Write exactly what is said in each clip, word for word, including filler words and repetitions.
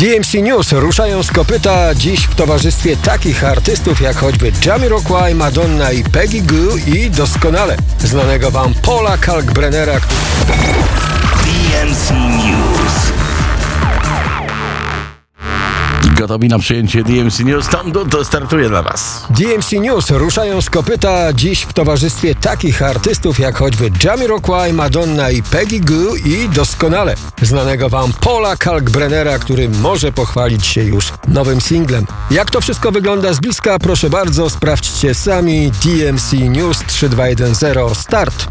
D M C News ruszają z kopyta dziś w towarzystwie takich artystów jak choćby Jamiroquai, Madonna i Peggy Gou i doskonale znanego wam Paula Kalkbrennera. D M C News. Gotowi na przyjęcie D M C News? Tam to, to startuje dla Was. D M C News ruszają z kopyta dziś w towarzystwie takich artystów jak choćby Jamiroquai, Madonna i Peggy Gou i doskonale znanego wam Paula Kalkbrennera, który może pochwalić się już nowym singlem. Jak to wszystko wygląda z bliska, proszę bardzo, sprawdźcie sami. D M C News trzy dwa jeden zero, start.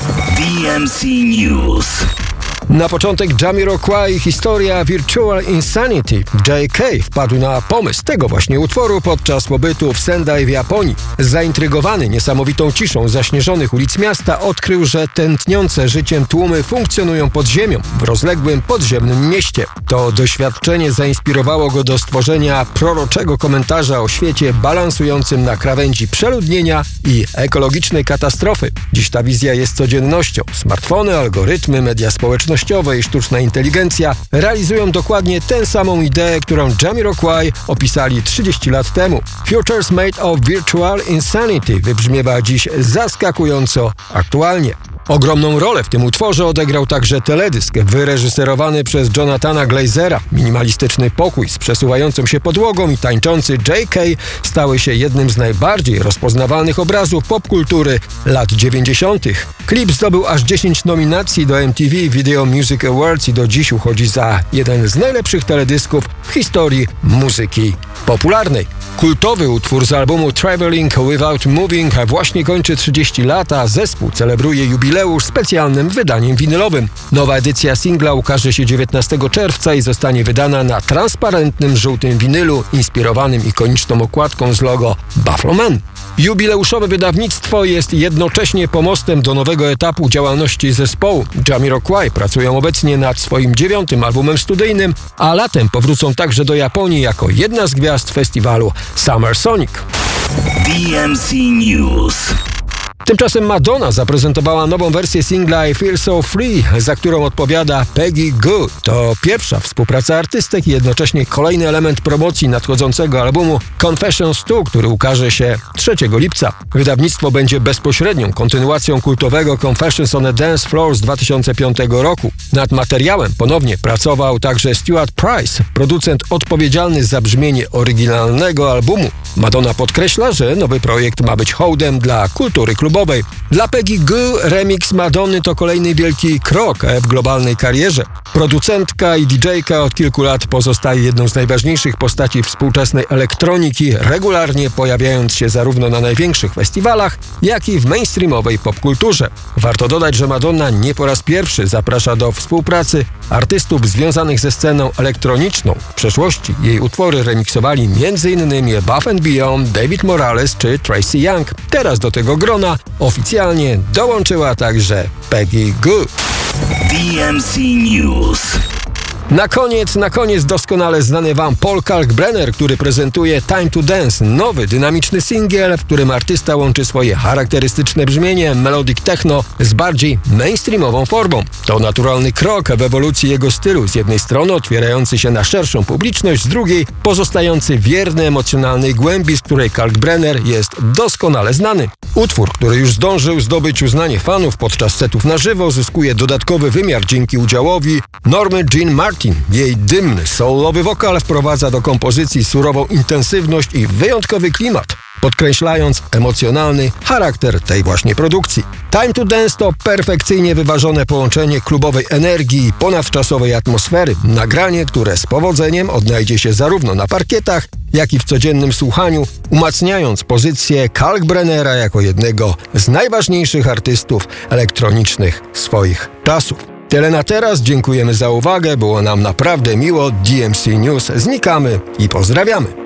D M C News. Na początek Jamiroquai, historia Virtual Insanity. J K wpadł na pomysł tego właśnie utworu podczas pobytu w Sendai w Japonii. Zaintrygowany niesamowitą ciszą zaśnieżonych ulic miasta, odkrył, że tętniące życiem tłumy funkcjonują pod ziemią, w rozległym podziemnym mieście. To doświadczenie zainspirowało go do stworzenia proroczego komentarza o świecie balansującym na krawędzi przeludnienia i ekologicznej katastrofy. Dziś ta wizja jest codziennością. Smartfony, algorytmy, media społecznościowe i sztuczna inteligencja realizują dokładnie tę samą ideę, którą Jamiroquai opisali trzydzieści lat temu. Futures Made of Virtual Insanity wybrzmiewa dziś zaskakująco aktualnie. Ogromną rolę w tym utworze odegrał także teledysk wyreżyserowany przez Jonathana Glazera. Minimalistyczny pokój z przesuwającą się podłogą i tańczący J K stały się jednym z najbardziej rozpoznawalnych obrazów popkultury lat dziewięćdziesiątych. Klip zdobył aż dziesięć nominacji do M T V Video Music Awards i do dziś uchodzi za jeden z najlepszych teledysków w historii muzyki popularnej. Kultowy utwór z albumu Traveling Without Moving właśnie kończy trzydzieści lat, a zespół celebruje jubileusz specjalnym wydaniem winylowym. Nowa edycja singla ukaże się dziewiętnastego czerwca i zostanie wydana na transparentnym żółtym winylu inspirowanym ikoniczną okładką z logo Buffalo Man. Jubileuszowe wydawnictwo jest jednocześnie pomostem do nowego etapu działalności zespołu. Jamiroquai pracują obecnie nad swoim dziewiątym albumem studyjnym, a latem powrócą także do Japonii jako jedna z gwiazd festiwalu Summer Sonic. D M C News. Tymczasem Madonna zaprezentowała nową wersję singla I Feel So Free, za którą odpowiada Peggy Gou. To pierwsza współpraca artystek i jednocześnie kolejny element promocji nadchodzącego albumu Confessions dwa, który ukaże się trzeciego lipca. Wydawnictwo będzie bezpośrednią kontynuacją kultowego Confessions on a Dance Floor z dwa tysiące piątego roku. Nad materiałem ponownie pracował także Stuart Price, producent odpowiedzialny za brzmienie oryginalnego albumu. Madonna podkreśla, że nowy projekt ma być hołdem dla kultury klubowej. Dla Peggy Gou remix Madonny to kolejny wielki krok w globalnej karierze. Producentka i didżejka od kilku lat pozostaje jedną z najważniejszych postaci współczesnej elektroniki, regularnie pojawiając się zarówno na największych festiwalach, jak i w mainstreamowej popkulturze. Warto dodać, że Madonna nie po raz pierwszy zaprasza do współpracy artystów związanych ze sceną elektroniczną. W przeszłości jej utwory remiksowali między innymi Above and Beyond, David Morales czy Tracy Young. Teraz do tego grona oficjalnie dołączyła także Peggy Gou. D M C News. Na koniec, na koniec doskonale znany wam Paul Kalkbrenner, który prezentuje Time to Dance, nowy, dynamiczny singiel, w którym artysta łączy swoje charakterystyczne brzmienie melodic techno z bardziej mainstreamową formą. To naturalny krok w ewolucji jego stylu, z jednej strony otwierający się na szerszą publiczność, z drugiej pozostający wierny emocjonalnej głębi, z której Kalkbrenner jest doskonale znany. Utwór, który już zdążył zdobyć uznanie fanów podczas setów na żywo, zyskuje dodatkowy wymiar dzięki udziałowi Normy Jean Martin. Jej dymny, soulowy wokal wprowadza do kompozycji surową intensywność i wyjątkowy klimat, podkreślając emocjonalny charakter tej właśnie produkcji. Time to Dance to perfekcyjnie wyważone połączenie klubowej energii i ponadczasowej atmosfery. Nagranie, które z powodzeniem odnajdzie się zarówno na parkietach, jak i w codziennym słuchaniu, umacniając pozycję Kalkbrennera jako jednego z najważniejszych artystów elektronicznych swoich czasów. Tyle na teraz, dziękujemy za uwagę, było nam naprawdę miło. D M C News, znikamy i pozdrawiamy.